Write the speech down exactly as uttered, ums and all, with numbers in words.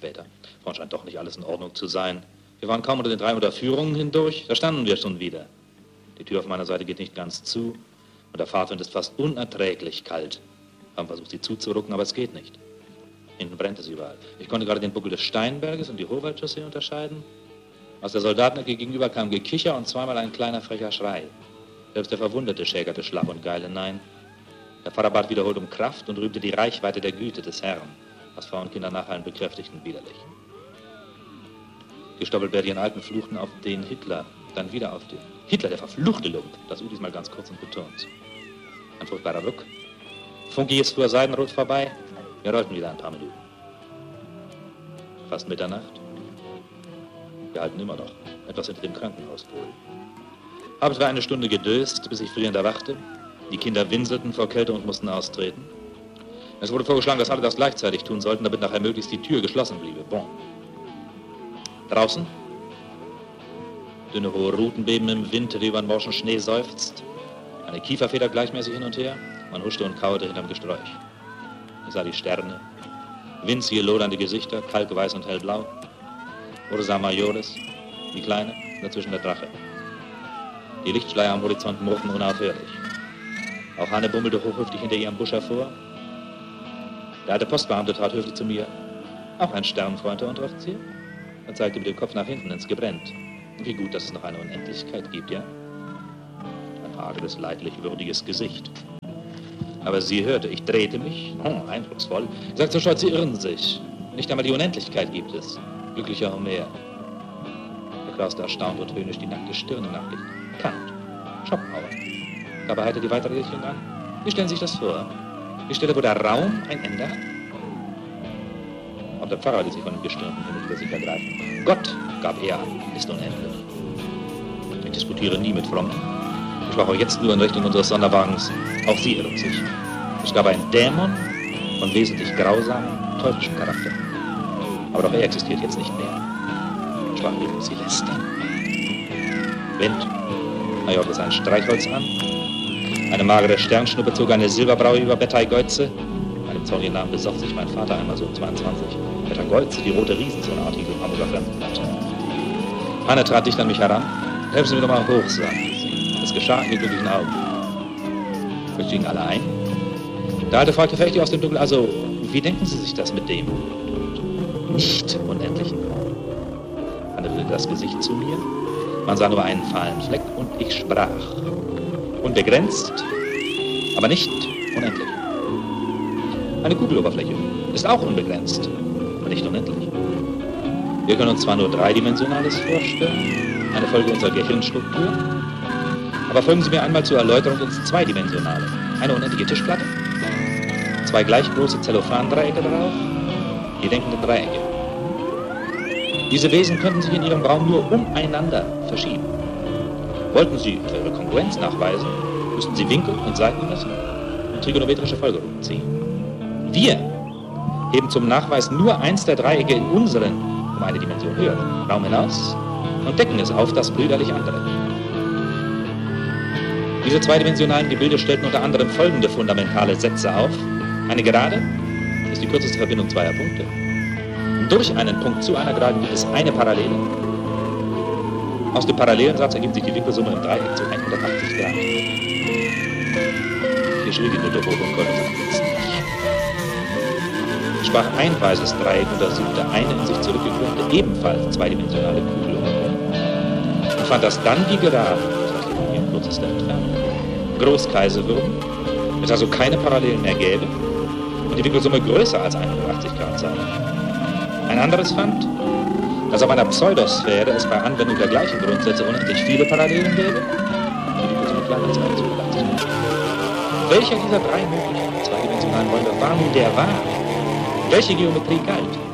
später. Vorhin scheint doch nicht alles in Ordnung zu sein. Wir waren kaum unter den drei Unterführungen hindurch, da standen wir schon wieder. Die Tür auf meiner Seite geht nicht ganz zu und der Fahrtwind ist fast unerträglich kalt. Wir haben versucht, sie zuzurucken, aber es geht nicht. Hinten brennt es überall. Ich konnte gerade den Buckel des Steinberges und die Hochwaldchaussee unterscheiden. Aus der Soldatenecke gegenüber kam Gekicher und zweimal ein kleiner frecher Schrei. Selbst der Verwundete schäkerte Schlag und Geil hinein. Der Pfarrer bat wiederholt um Kraft und rühmte die Reichweite der Güte des Herrn, was Frau und Kinder nachhallen bekräftigten widerlich. Die Stoppelbärtigen Alten fluchten auf den Hitler, dann wieder auf den Hitler, der verfluchte Lump. Das U diesmal ganz kurz und betont. Ein furchtbarer Ruck. Funkiges fuhr seidenrot vorbei. Wir rollten wieder ein paar Minuten. Fast Mitternacht. Wir halten immer noch etwas hinter dem Krankenhauspol. Haben wir eine Stunde gedöst, bis ich frierend erwachte. Die Kinder winselten vor Kälte und mussten austreten. Es wurde vorgeschlagen, dass alle das gleichzeitig tun sollten, damit nachher möglichst die Tür geschlossen bliebe. Bon. Draußen? Dünne hohe Rutenbeben im Wind, der über den morschen Schnee seufzt. Eine Kieferfeder gleichmäßig hin und her. Man huschte und kauerte hinterm Gesträuch. Ich sah die Sterne, winzige, lodernde Gesichter, kalkweiß und hellblau. Ursa Majoris, die Kleine, dazwischen der Drache. Die Lichtschleier am Horizont murrten unaufhörlich. Auch Hanne bummelte hochhüftig hinter ihrem Busch hervor. Der alte Postbeamte trat höflich zu mir. Auch ein Sternfreund, Herr Unteroffizier? Er zeigte mit dem Kopf nach hinten ins Gebrennt. Wie gut, dass es noch eine Unendlichkeit gibt, ja? Ein hageres, leidlich würdiges Gesicht. Aber sie hörte, ich drehte mich, oh, eindrucksvoll. Ich sagte so stolz, Sie irren sich. Nicht einmal die Unendlichkeit gibt es. Glücklicher Homer. Er krauste erstaunt und höhnisch die nackte Stirn in Nachricht. Kant, Schopenhauer. Gab er heiter die weitere Richtung an. Wie stellen Sie sich das vor? Die Stelle, wo der Raum ein Ende hat? Auch der Pfarrer ließ sich von dem gestirnten Himmel über sich ergreifen. Gott, gab er an, ist unendlich. Ich disputiere nie mit Frommen. Ich sprach auch jetzt nur in Richtung unseres Sonderwagens. Auch sie irren sich. Es gab einen Dämon von wesentlich grausamem, teuflischem Charakter. Aber doch er existiert jetzt nicht mehr. Ich sprach übrigens, sie lästern. Wind, er jochte sein Streichholz an. Eine magere Sternschnuppe zog eine Silberbraue über Bettei-Geuze. Bei dem zornigen Namen besoff sich mein Vater einmal so um zweiundzwanzig. Bettei-Geuze, die rote Riesenzone-artige Hamburger Fremdenplatte. Hanne trat dicht an mich heran. Helfen Sie mir doch mal hoch, sagte sie. Es geschah in den glücklichen Augen. Wir stiegen alle ein. Der Alte fragte verdächtig aus dem Dunkel, also, wie denken Sie sich das mit dem nicht Unendlichen? Hanne drehte das Gesicht zu mir. Man sah nur einen fahlen Fleck und ich sprach. Unbegrenzt, aber nicht unendlich. Eine Kugeloberfläche ist auch unbegrenzt, aber nicht unendlich. Wir können uns zwar nur Dreidimensionales vorstellen, eine Folge unserer Gehirnstruktur, aber folgen Sie mir einmal zur Erläuterung ins Zweidimensionale. Eine unendliche Tischplatte, zwei gleich große Zellophan-Dreiecke darauf, die denkenden Dreiecke. Diese Wesen könnten sich in ihrem Raum nur umeinander verschieben. Wollten Sie Ihre Kongruenz nachweisen, müssten Sie Winkel und Seiten messen und trigonometrische Folgerungen ziehen. Wir heben zum Nachweis nur eins der Dreiecke in unseren, um eine Dimension höher, Raum hinaus und decken es auf das brüderlich andere. Diese zweidimensionalen Gebilde stellten unter anderem folgende fundamentale Sätze auf. Eine Gerade ist die kürzeste Verbindung zweier Punkte. Durch einen Punkt zu einer Geraden gibt es eine Parallele. Aus dem Parallelensatz ergibt sich die Winkelsumme im Dreieck zu hundertachtzig Grad. Hier schrie die Nutte hoch und konnte sich jetzt nicht. Ich sprach ein weißes Dreieck und untersuchte eine in sich zurückgekrümmte, ebenfalls zweidimensionale Kugel und fand, dass dann die Geraden, das heißt in ihrem kürzester Entfernung, Großkreise würden, es also keine Parallelen mehr gäbe und die Winkelsumme größer als hundertachtzig Grad sei. Ein anderes fand, dass auf einer Pseudosphäre es bei Anwendung der gleichen Grundsätze unendlich viele Parallelen gäbe, die die Winkelsumme kleiner als hundertachtzig. Welcher dieser drei möglichen zweidimensionalen Räume war nun der wahre? Welche Geometrie galt?